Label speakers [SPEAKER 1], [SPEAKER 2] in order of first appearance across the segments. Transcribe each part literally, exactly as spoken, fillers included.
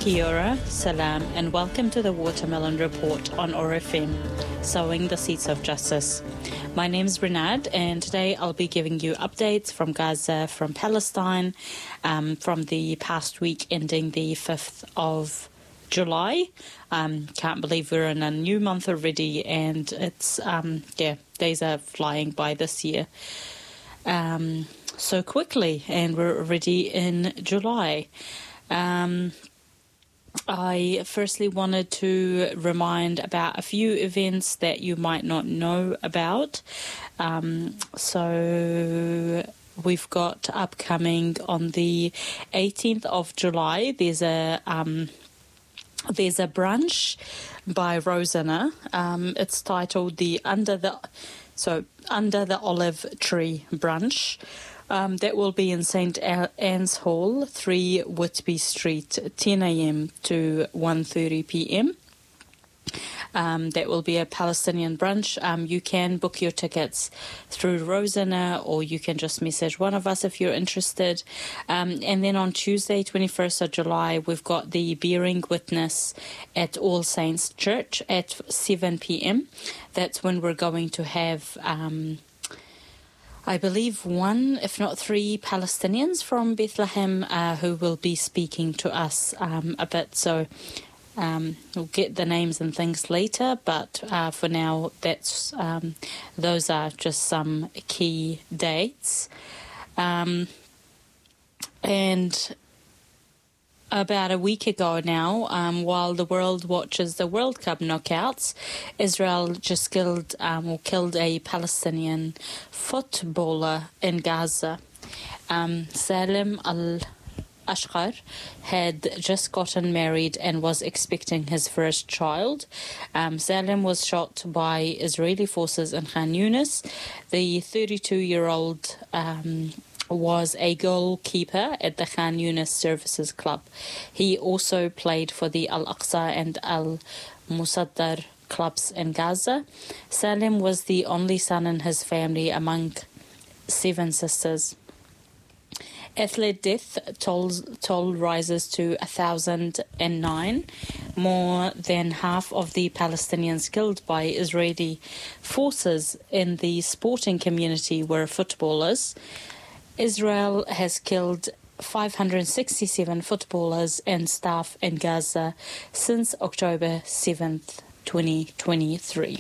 [SPEAKER 1] Kia ora, salam, and welcome to the Watermelon Report on O R F M, Sowing the Seeds of Justice. My name is Renad, and today I'll be giving you updates from Gaza, from Palestine, um, from the past week ending the fifth of July. Um, can't believe we're in a new month already, and it's, um, yeah, days are flying by this year um, so quickly, and we're already in July. Um, I firstly wanted to remind about a few events that you might not know about. Um, so we've got upcoming on the eighteenth of July, there's a um, there's a brunch by Rosanna. Um, it's titled the Under the so Under the Olive Tree Brunch. Um, that will be in Saint Anne's Hall, three Whitby Street, ten a.m. to one thirty p.m. Um, that will be a Palestinian brunch. Um, you can book your tickets through Rosanna, or you can just message one of us if you're interested. Um, and then on Tuesday, twenty-first of July, we've got the Bearing Witness at All Saints Church at seven p.m. That's when we're going to have... Um, I believe one, if not three, Palestinians from Bethlehem uh, who will be speaking to us um, a bit. So um, we'll get the names and things later, but uh, for now, that's um, those are just some key dates. Um, and about a week ago now, um, while the world watches the World Cup knockouts, Israel just killed um, or killed a Palestinian footballer in Gaza. Um, Salim al-Ashqar had just gotten married and was expecting his first child. Um, Salim was shot by Israeli forces in Khan Yunis. The thirty-two-year-old um, was a goalkeeper at the Khan Yunis Services Club. He also played for the Al-Aqsa and Al-Musaddar clubs in Gaza. Salim was the only son in his family among seven sisters. Athlete death toll, toll rises to one thousand nine. More than half of the Palestinians killed by Israeli forces in the sporting community were footballers. Israel has killed five hundred sixty-seven footballers and staff in Gaza since October seventh, twenty twenty-three.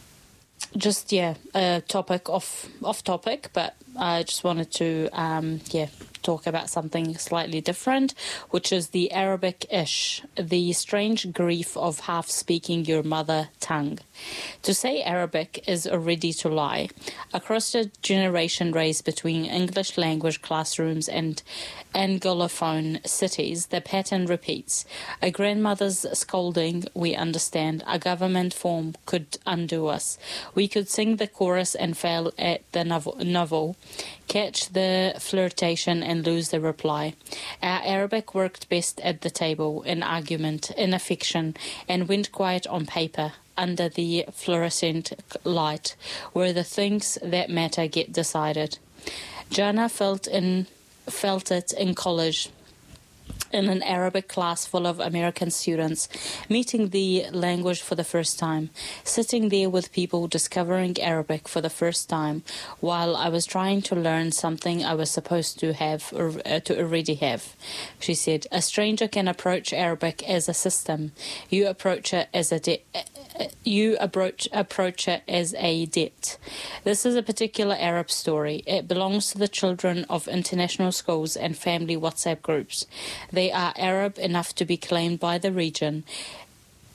[SPEAKER 1] Just, yeah, a topic off, off topic, but I just wanted to, um, yeah, talk about something slightly different, which is the Arabic-ish, the strange grief of half-speaking your mother tongue. To say Arabic is already to lie. Across the generation race between English language classrooms and Anglophone cities, the pattern repeats. A grandmother's scolding, we understand. A government form could undo us. We could sing the chorus and fail at the novel, catch the flirtation and lose the reply. Our Arabic worked best at the table, in argument, in affection, and went quiet on paper, under the fluorescent light, where the things that matter get decided. Jana felt in felt it in college, in an Arabic class full of American students, meeting the language for the first time, sitting there with people discovering Arabic for the first time, while I was trying to learn something I was supposed to have or uh, to already have. She said, "A stranger can approach Arabic as a system. You approach it as a de- you approach approach it as a debt. This is a particular Arab story. It belongs to the children of international schools and family WhatsApp groups. They are Arab enough to be claimed by the region,